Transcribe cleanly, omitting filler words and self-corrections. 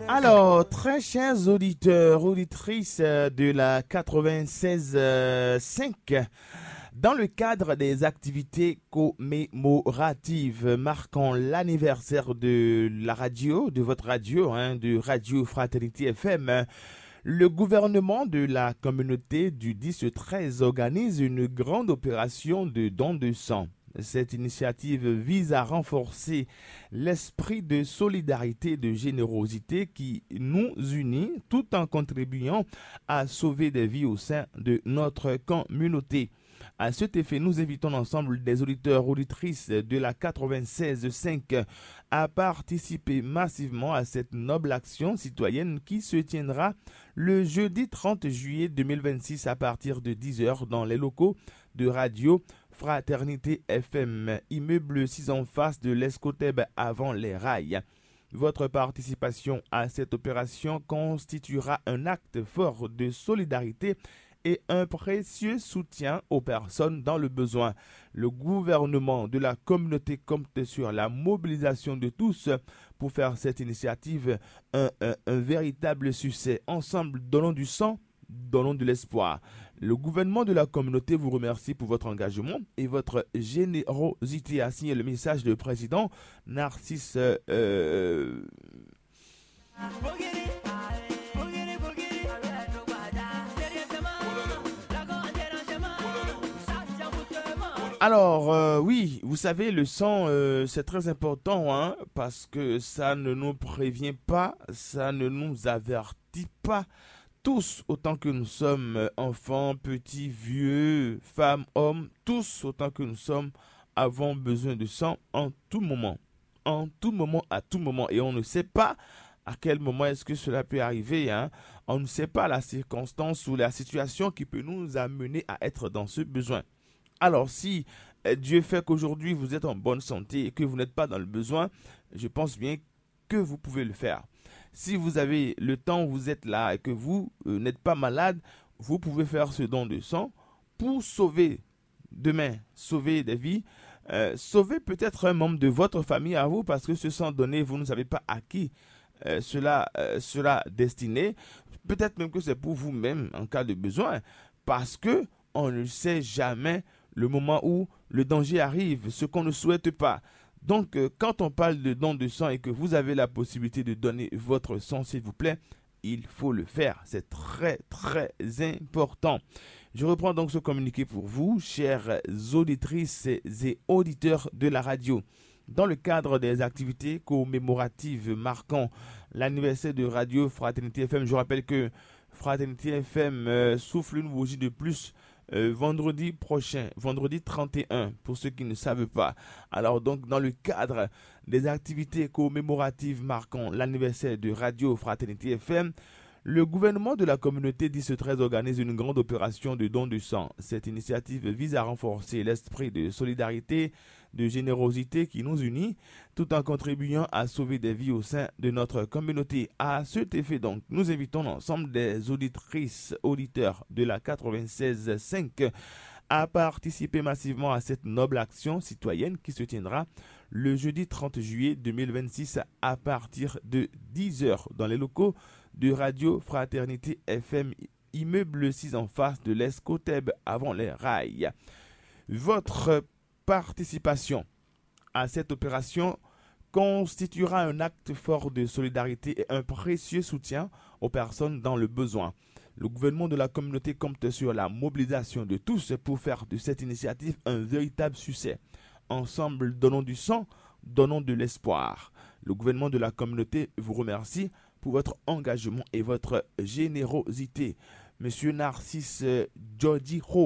Alors, très chers auditeurs, auditrices de la 96.5, dans le cadre des activités commémoratives marquant l'anniversaire de la radio, de votre radio, de Radio Fraternité FM, le gouvernement de la communauté du 10-13 organise une grande opération de don de sang. Cette initiative vise à renforcer l'esprit de solidarité et de générosité qui nous unit tout en contribuant à sauver des vies au sein de notre communauté. À cet effet, nous invitons l'ensemble des auditeurs auditrices de la 96.5 à participer massivement à cette noble action citoyenne qui se tiendra le jeudi 30 juillet 2026 à partir de 10 heures dans les locaux de Radio Fraternité FM, immeuble 6 en face de l'Escoteb avant les rails. Votre participation à cette opération constituera un acte fort de solidarité et un précieux soutien aux personnes dans le besoin. Le gouvernement de la communauté compte sur la mobilisation de tous pour faire cette initiative un véritable succès. Ensemble, donnons du sang, donnons de l'espoir. Le gouvernement de la communauté vous remercie pour votre engagement et votre générosité, a signé le message du président Narcisse Alors, oui, vous savez, le sang, c'est très important, parce que ça ne nous prévient pas, ça ne nous avertit pas. Tous, autant que nous sommes enfants, petits, vieux, femmes, hommes, tous, autant que nous sommes, avons besoin de sang en tout moment. En tout moment, à tout moment. Et on ne sait pas à quel moment est-ce que cela peut arriver. On ne sait pas la circonstance ou la situation qui peut nous amener à être dans ce besoin. Alors, si Dieu fait qu'aujourd'hui vous êtes en bonne santé et que vous n'êtes pas dans le besoin, je pense bien que vous pouvez le faire. Si vous avez le temps, vous êtes là et que vous n'êtes pas malade, vous pouvez faire ce don de sang pour sauver demain, sauver des vies, sauver peut-être un membre de votre famille à vous, parce que ce sang donné, vous ne savez pas à qui cela sera destiné. Peut-être même que c'est pour vous-même en cas de besoin, parce que on ne sait jamais le moment où le danger arrive, ce qu'on ne souhaite pas. Donc, quand on parle de don de sang et que vous avez la possibilité de donner votre sang, s'il vous plaît, il faut le faire. C'est très, très important. Je reprends donc ce communiqué pour vous, chères auditrices et auditeurs de la radio. Dans le cadre des activités commémoratives marquant l'anniversaire de Radio Fraternité FM, je rappelle que Fraternité FM souffle une bougie de plus vendredi prochain, vendredi 31, pour ceux qui ne savent pas. Alors donc, dans le cadre des activités commémoratives marquant l'anniversaire de Radio Fraternité FM, le gouvernement de la communauté 10-13 organise une grande opération de don de sang. Cette initiative vise à renforcer l'esprit de solidarité, de générosité qui nous unit, tout en contribuant à sauver des vies au sein de notre communauté. À cet effet donc, nous invitons l'ensemble des auditrices, auditeurs de la 96.5 à participer massivement à cette noble action citoyenne qui se tiendra le jeudi 30 juillet 2026 à partir de 10 heures dans les locaux de Radio Fraternité FM, immeuble 6 en face de l'Escoteb avant les rails. Votre participation à cette opération constituera un acte fort de solidarité et un précieux soutien aux personnes dans le besoin. Le gouvernement de la communauté compte sur la mobilisation de tous pour faire de cette initiative un véritable succès. Ensemble, donnons du sang, donnons de l'espoir. Le gouvernement de la communauté vous remercie pour votre engagement et votre générosité. Monsieur Narcisse Jody Ho,